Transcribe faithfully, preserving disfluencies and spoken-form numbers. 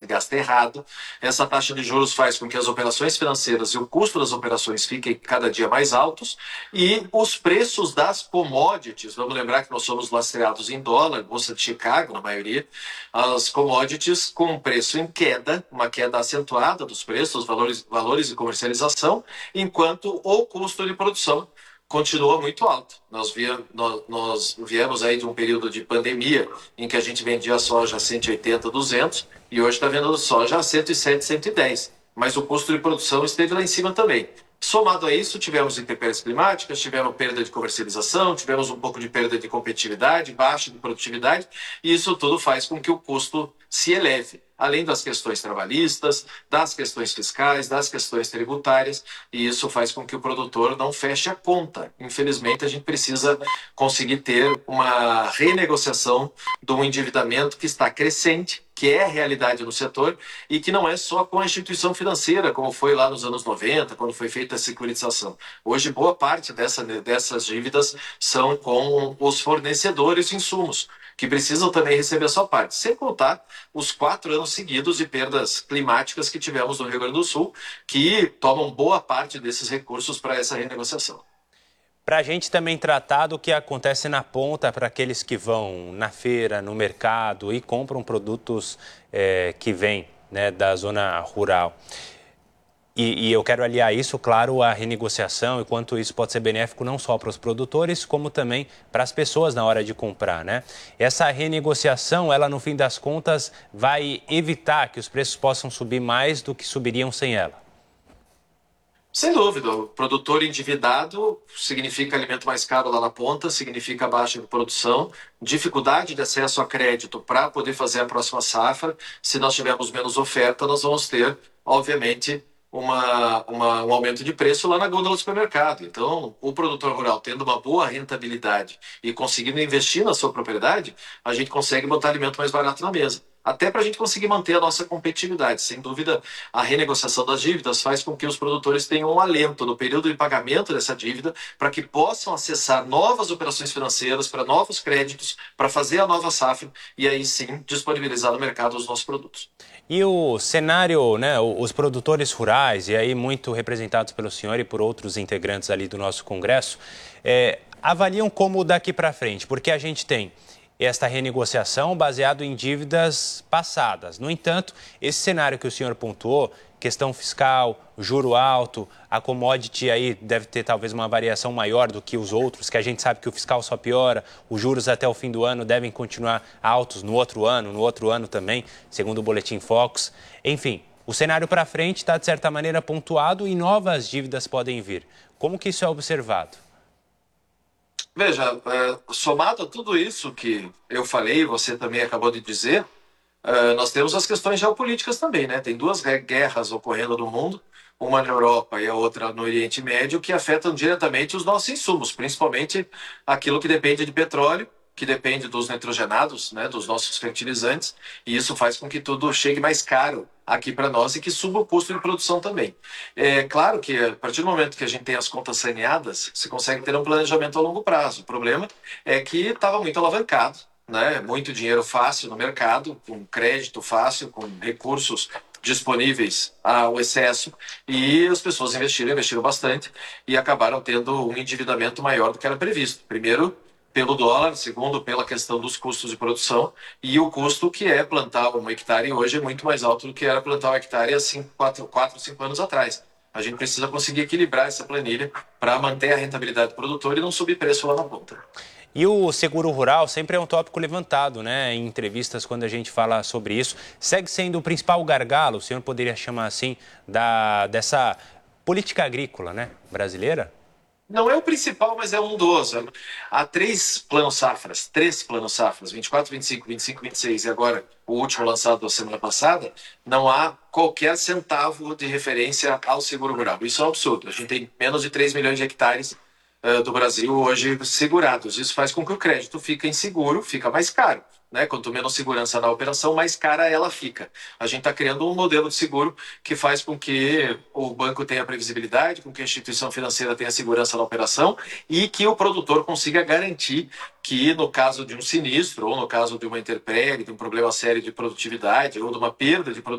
gasta errado. Essa taxa de juros faz com que as operações financeiras e o custo das operações fiquem cada dia mais altos e os preços das commodities, vamos lembrar que nós somos lastreados em dólar, Bolsa de Chicago, na maioria, as commodities com preço em queda, uma queda acentuada dos preços, valores, valores de comercialização, enquanto o custo de produção continua muito alto. Nós, via, nós, nós viemos aí de um período de pandemia em que a gente vendia soja a cento e oitenta, duzentos e hoje está vendendo soja a cento e sete, cento e dez. Mas o custo de produção esteve lá em cima também. Somado a isso, tivemos intempéries climáticas, tivemos perda de comercialização, tivemos um pouco de perda de competitividade, baixa de produtividade, e isso tudo faz com que o custo se eleve, além das questões trabalhistas, das questões fiscais, das questões tributárias, e isso faz com que o produtor não feche a conta. Infelizmente, a gente precisa conseguir ter uma renegociação do endividamento que está crescente, que é a realidade no setor e que não é só com a instituição financeira, como foi lá nos anos noventa, quando foi feita a securitização. Hoje, boa parte dessa, dessas dívidas são com os fornecedores de insumos, que precisam também receber a sua parte. Sem contar os quatro anos seguidos de perdas climáticas que tivemos no Rio Grande do Sul, que tomam boa parte desses recursos para essa renegociação. Para a gente também tratar do que acontece na ponta para aqueles que vão na feira, no mercado e compram produtos é, que vêm, né, da zona rural. E, e eu quero aliar isso, claro, à renegociação e quanto isso pode ser benéfico não só para os produtores, como também para as pessoas na hora de comprar, né? Essa renegociação, ela no fim das contas vai evitar que os preços possam subir mais do que subiriam sem ela. Sem dúvida, o produtor endividado significa alimento mais caro lá na ponta, significa baixa de produção, dificuldade de acesso a crédito para poder fazer a próxima safra. Se nós tivermos menos oferta, nós vamos ter, obviamente, uma, uma, um aumento de preço lá na gôndola do supermercado. Então, o produtor rural tendo uma boa rentabilidade e conseguindo investir na sua propriedade, a gente consegue botar alimento mais barato na mesa. Até para a gente conseguir manter a nossa competitividade. Sem dúvida, a renegociação das dívidas faz com que os produtores tenham um alento no período de pagamento dessa dívida para que possam acessar novas operações financeiras, para novos créditos, para fazer a nova safra e aí sim disponibilizar no mercado os nossos produtos. E o cenário, né, os produtores rurais, e aí muito representados pelo senhor e por outros integrantes ali do nosso Congresso, é, avaliam como daqui para frente, porque a gente tem esta renegociação baseado em dívidas passadas. No entanto, esse cenário que o senhor pontuou, questão fiscal, juro alto, a commodity aí deve ter talvez uma variação maior do que os outros, que a gente sabe que o fiscal só piora, os juros até o fim do ano devem continuar altos no outro ano, no outro ano também, segundo o Boletim Focus. Enfim, o cenário para frente está de certa maneira pontuado e novas dívidas podem vir. Como que isso é observado? Veja, somado a tudo isso que eu falei, você também acabou de dizer, nós temos as questões geopolíticas também, né? Tem duas guerras ocorrendo no mundo, uma na Europa e a outra no Oriente Médio, que afetam diretamente os nossos insumos, principalmente aquilo que depende de petróleo, que depende dos nitrogenados, né, dos nossos fertilizantes, e isso faz com que tudo chegue mais caro aqui para nós e que suba o custo de produção também. É claro que a partir do momento que a gente tem as contas saneadas, se consegue ter um planejamento a longo prazo. O problema é que estava muito alavancado, né, muito dinheiro fácil no mercado, com crédito fácil, com recursos disponíveis ao excesso, e as pessoas investiram, investiram bastante e acabaram tendo um endividamento maior do que era previsto. Primeiro, pelo dólar, segundo, pela questão dos custos de produção, e o custo que é plantar um hectare hoje é muito mais alto do que era plantar um hectare há quatro, cinco anos atrás. A gente precisa conseguir equilibrar essa planilha para manter a rentabilidade do produtor e não subir preço lá na ponta. E o seguro rural sempre é um tópico levantado, né, em entrevistas quando a gente fala sobre isso. Segue sendo o principal gargalo, o senhor poderia chamar assim, da, dessa política agrícola, né, brasileira? Não é o principal, mas é um dos. Há três planos safras, três planos safras, vinte e quatro, vinte e cinco, vinte e cinco, vinte e seis e agora o último lançado da semana passada, não há qualquer centavo de referência ao seguro rural. Isso é um absurdo. A gente tem menos de três milhões de hectares uh, do Brasil hoje segurados. Isso faz com que o crédito fique inseguro, fica mais caro. Né? Quanto menos segurança na operação, mais cara ela fica. A gente está criando um modelo de seguro que faz com que o banco tenha previsibilidade, com que a instituição financeira tenha segurança na operação e que o produtor consiga garantir que no caso de um sinistro ou no caso de uma intempérie, de um problema sério de produtividade ou de uma perda de produtividade,